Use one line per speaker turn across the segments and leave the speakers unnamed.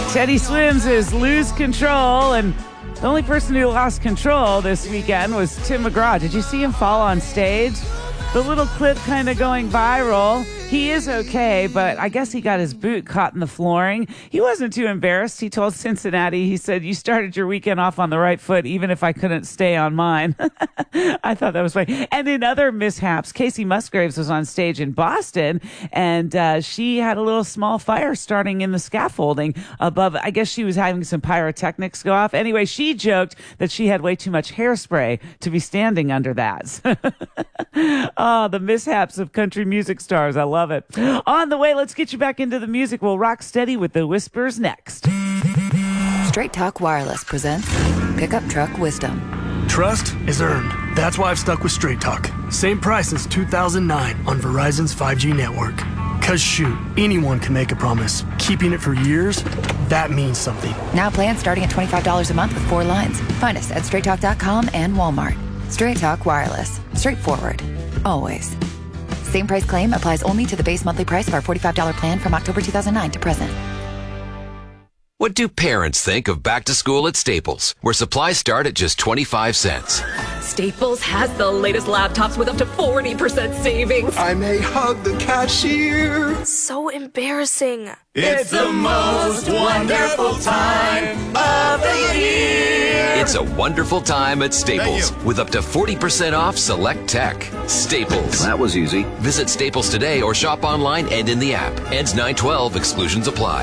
Teddy Swims' Lose Control, and the only person who lost control this weekend was Tim McGraw. Did you see him fall on stage? The little clip kind of going viral. He is okay, but I guess he got his boot caught in the flooring. He wasn't too embarrassed. He told Cincinnati, he said, "You started your weekend off on the right foot, even if I couldn't stay on mine." I thought that was funny. And in other mishaps, Casey Musgraves was on stage in Boston, and she had a little small fire starting in the scaffolding above. I guess she was having some pyrotechnics go off. Anyway, she joked that she had way too much hairspray to be standing under that. Oh, the mishaps of country music stars. I love it. On the way, let's get you back into the music. We'll rock steady with the Whispers next.
Straight Talk Wireless presents Pickup Truck Wisdom.
Trust is earned. That's why I've stuck with Straight Talk. Same price since 2009 on Verizon's 5G network. Cause shoot, anyone can make a promise. Keeping it for years, that means something.
Now plans starting at $25 a month with 4 lines. Find us at straighttalk.com and Walmart. Straight Talk Wireless. Straightforward. Always. Same price claim applies only to the base monthly price of our $45 plan from October 2009 to present.
What do parents think of back to school at Staples, where supplies start at just 25 cents?
Staples has the latest laptops with up to 40% savings.
I may hug the cashier.
So embarrassing.
It's the most wonderful time of the year.
It's a wonderful time at Staples with up to 40% off select tech. Staples.
That was easy.
Visit Staples today or shop online and in the app. Ends 9/12. Exclusions apply.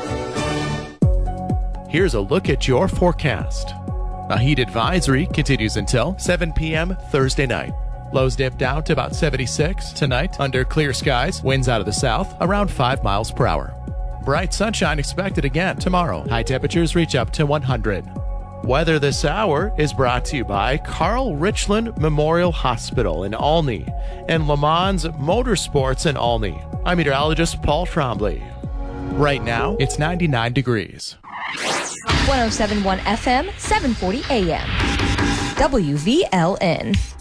Here's a look at your forecast. A heat advisory continues until 7 p.m. Thursday night. Lows dip down to about 76 tonight under clear skies. Winds out of the south around 5 miles per hour. Bright sunshine expected again tomorrow. High temperatures reach up to 100. Weather this hour is brought to you by Carl Richland Memorial Hospital in Olney and Le Mans Motorsports in Olney. I'm meteorologist Paul Trombley. Right now, it's 99 degrees.
107.1 FM, 740 AM. WVLN.